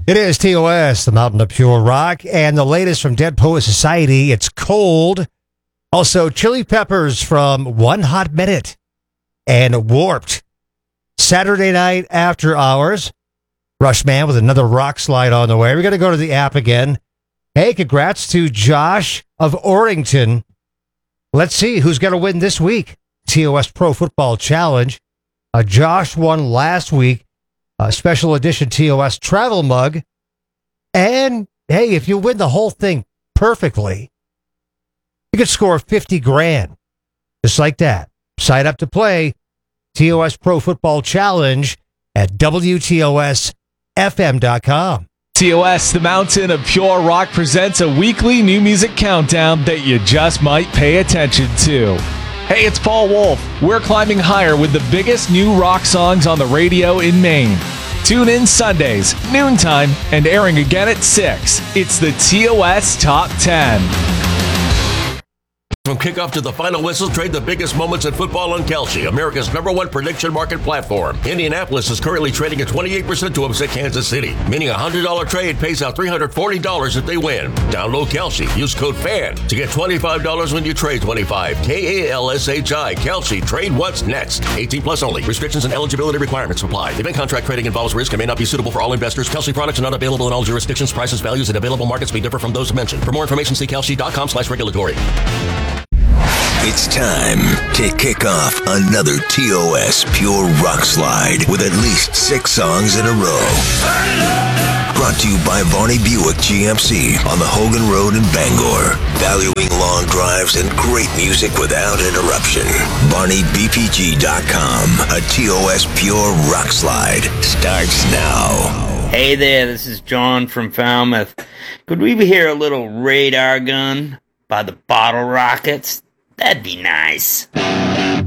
It is TOS, the Mountain of Pure Rock, and the latest from Dead Poet Society. It's Cold. Also, Chili Peppers from One Hot Minute and Warped. Saturday night after hours. Rushman with another rock slide on the way. We're going to go to the app again. Hey, congrats to Josh of Orrington. Let's see who's going to win this week. TOS Pro Football Challenge. Josh won last week. A special edition TOS travel mug. And, hey, if you win the whole thing perfectly, you could score 50 grand. Just like that. Sign up to play TOS Pro Football Challenge at WTOSFM.com. TOS, the Mountain of Pure Rock, presents a weekly new music countdown that you just might pay attention to. Hey, it's Paul Wolf. We're climbing higher with the biggest new rock songs on the radio in Maine. Tune in Sundays, noontime, and airing again at 6. It's the TOS Top 10. From kickoff to the final whistle, trade the biggest moments in football on Kalshi, America's #1 prediction market platform. Indianapolis is currently trading at 28% to upset Kansas City, meaning a $100 trade pays out $340 if they win. Download Kalshi. Use code FAN to get $25 when you trade 25. KALSHI. Kalshi. Trade what's next. 18 plus only. Restrictions and eligibility requirements apply. Event contract trading involves risk and may not be suitable for all investors. Kalshi products are not available in all jurisdictions. Prices, values, and available markets may differ from those mentioned. For more information, see kalshi.com/regulatory. It's time to kick off another TOS Pure Rock Slide with at least 6 songs in a row. Brought to you by Varney Buick GMC on the Hogan Road in Bangor. Valuing long drives and great music without interruption. VarneyBPG.com. A TOS Pure Rock Slide starts now. Hey there, this is John from Falmouth. Could we hear a little Radar Gun by the Bottle Rockets? That'd be nice.